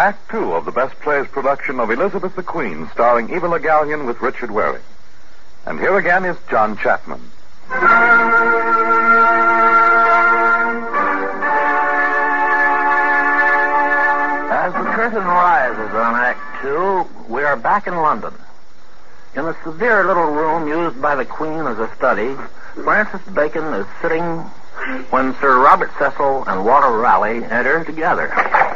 Act Two of the Best Plays production of Elizabeth the Queen, starring Eva Le Gallienne with Richard Waring. And here again is John Chapman. As the curtain rises on Act Two, we are back in London. In the severe little room used by the Queen as a study, Francis Bacon is sitting when Sir Robert Cecil and Walter Raleigh enter together.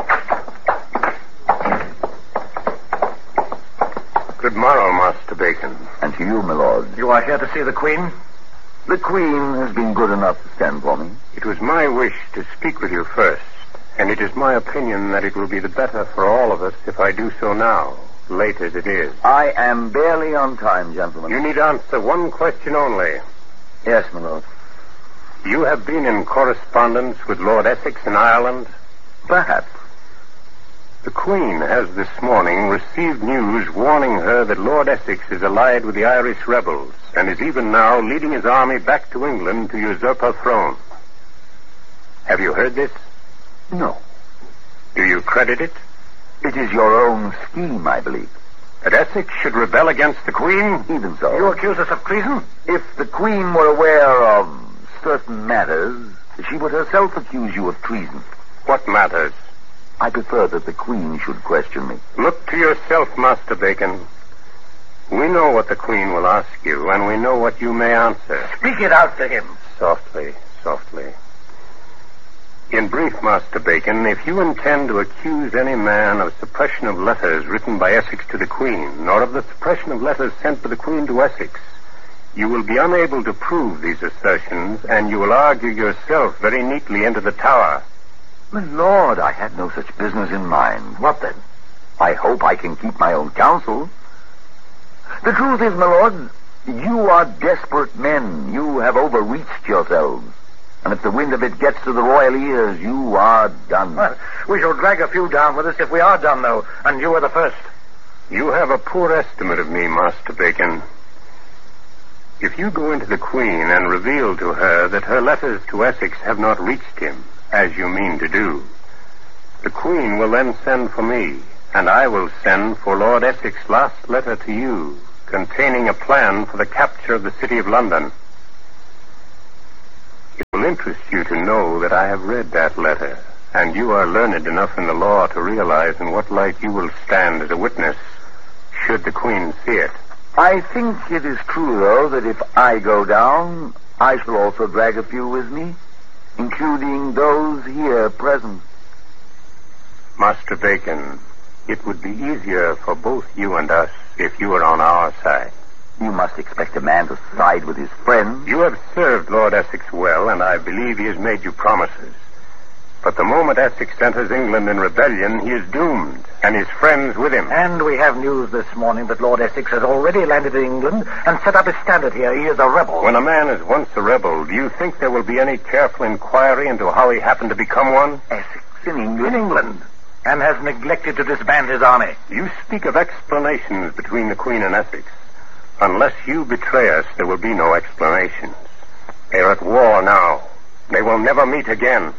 Good morrow, Master Bacon. And to you, my lord. You are here to see the Queen? The Queen has been good enough to stand for me. It was my wish to speak with you first, and it is my opinion that it will be the better for all of us if I do so now, late as it is. I am barely on time, gentlemen. You need answer one question only. Yes, my lord. You have been in correspondence with Lord Essex in Ireland? Perhaps. The Queen has this morning received news warning her that Lord Essex is allied with the Irish rebels and is even now leading his army back to England to usurp her throne. Have you heard this? No. Do you credit it? It is your own scheme, I believe. That Essex should rebel against the Queen? Even so. You accuse us of treason? If the Queen were aware of certain matters, she would herself accuse you of treason. What matters? I prefer that the Queen should question me. Look to yourself, Master Bacon. We know what the Queen will ask you, and we know what you may answer. Speak it out to him. Softly, softly. In brief, Master Bacon, if you intend to accuse any man of suppression of letters written by Essex to the Queen, or of the suppression of letters sent by the Queen to Essex, you will be unable to prove these assertions, and you will argue yourself very neatly into the Tower. My lord, I had no such business in mind. What then? I hope I can keep my own counsel. The truth is, my lord, you are desperate men. You have overreached yourselves. And if the wind of it gets to the royal ears, you are done. Well, we shall drag a few down with us if we are done, though, and you are the first. You have a poor estimate of me, Master Bacon. If you go into the Queen and reveal to her that her letters to Essex have not reached him, as you mean to do, the Queen will then send for me, and I will send for Lord Essex's last letter to you, containing a plan for the capture of the city of London. It will interest you to know that I have read that letter, and you are learned enough in the law to realize in what light you will stand as a witness, should the Queen see it. I think it is true, though, that if I go down, I shall also drag a few with me, including those here present. Master Bacon, it would be easier for both you and us if you were on our side. You must expect a man to side with his friends. You have served Lord Essex well, and I believe he has made you promises. But the moment Essex enters England in rebellion, he is doomed, and his friends with him. And we have news this morning that Lord Essex has already landed in England and set up his standard here. He is a rebel. When a man is once a rebel, do you think there will be any careful inquiry into how he happened to become one? Essex in England? In England, and has neglected to disband his army. You speak of explanations between the Queen and Essex. Unless you betray us, there will be no explanations. They are at war now. They will never meet again.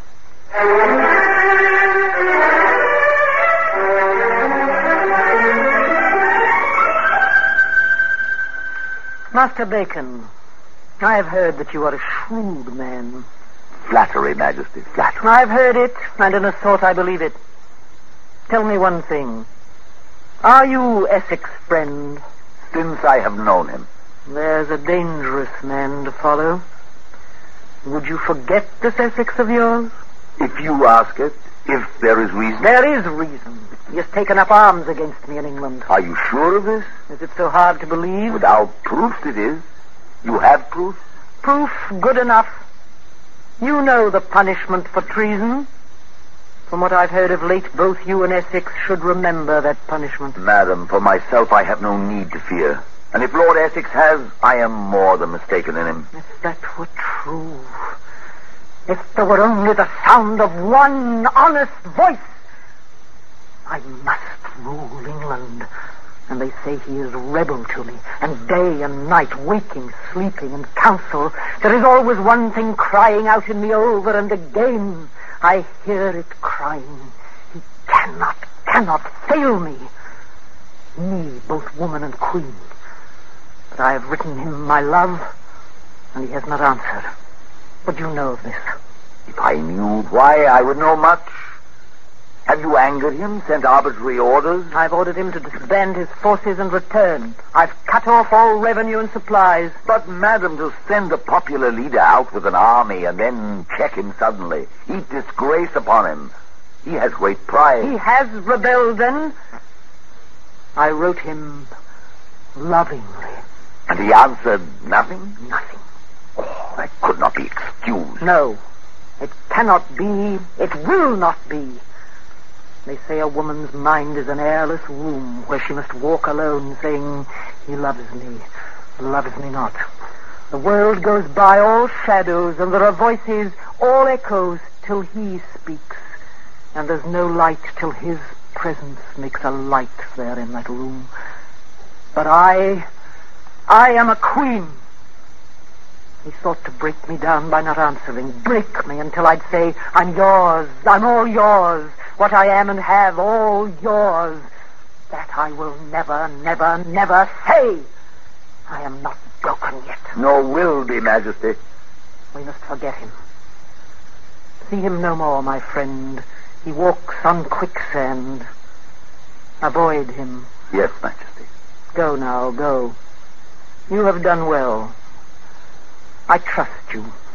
Master Bacon, I have heard that you are a shrewd man. Flattery, Majesty, flattery. I've heard it, and in a sort I believe it. Tell me one thing. Are you Essex' friend? Since I have known him. There's a dangerous man to follow. Would you forget this Essex of yours? If you ask it, if there is reason. There is reason. He has taken up arms against me in England. Are you sure of this? Is it so hard to believe? Without proofs it is. You have proof? Proof good enough. You know the punishment for treason. From what I've heard of late, both you and Essex should remember that punishment. Madam, for myself I have no need to fear. And if Lord Essex has, I am more than mistaken in him. If that were true. If there were only the sound of one honest voice. I must rule England. And they say he is rebel to me, and day and night, waking, sleeping, and counsel, there is always one thing crying out in me over and again. I hear it crying, he cannot cannot fail me. Me, both woman and queen. But I have written him my love, and he has not answered. What do you know of this? If I knew why, I would know much. Have you angered him, sent arbitrary orders? I've ordered him to disband his forces and return. I've cut off all revenue and supplies. But, madam, to send a popular leader out with an army and then check him suddenly, heap disgrace upon him. He has great pride. He has rebelled, then? I wrote him lovingly. And he answered nothing? Nothing. Oh, that could not be excused. No, it cannot be. It will not be. They say a woman's mind is an airless room where she must walk alone, saying, he loves me not. The world goes by all shadows, and there are voices, all echoes, till he speaks. And there's no light till his presence makes a light there in that room. But I am a queen. He sought to break me down by not answering, break me until I'd say, I'm yours, I'm all yours. What I am and have, all yours. That I will never, never, never say. I am not broken yet. Nor will be, Majesty. We must forget him. See him no more, my friend. He walks on quicksand. Avoid him. Yes, Majesty. Go now, go. You have done well. I trust you.